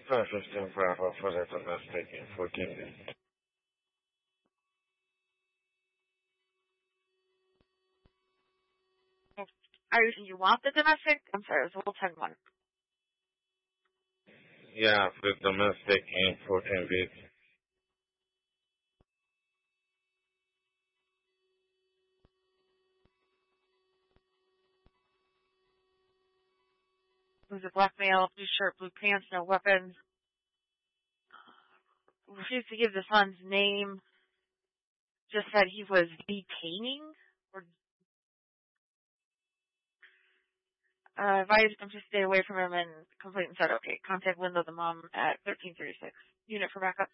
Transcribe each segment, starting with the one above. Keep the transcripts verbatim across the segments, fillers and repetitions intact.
five fifteen Bravo for the domestic in fourteen feet. Are you, you want the domestic? I'm sorry, it was a little ten one. Yeah, for the domestic in fourteen feet. He was a black male, blue shirt, blue pants, no weapons. Refused to give the son's name. Just said he was detaining or uh, advised him to stay away from him and complainant said, okay, contact Linda, the mom, at thirteen thirty-six. Unit for backup.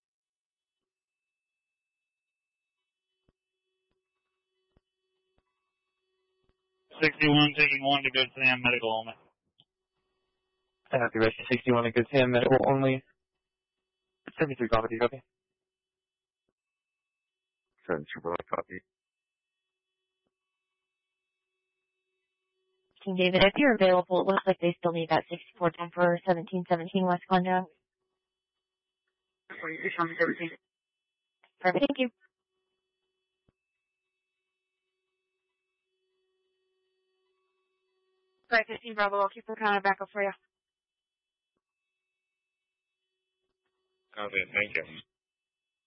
sixty-one, taking one to Good Sam, medical only. Happy Rescue sixty-one to Good Sam, medical only. seventy-three, copy, copy. seventy-three, copy. King David, if you're available, it looks like they still need that sixty-four ten for seventeen seventeen West Conjo. forty-six on seventeen. Perfect, thank you. Right, fifteen Bravo, I'll keep working on a backup for you. Copy, thank you.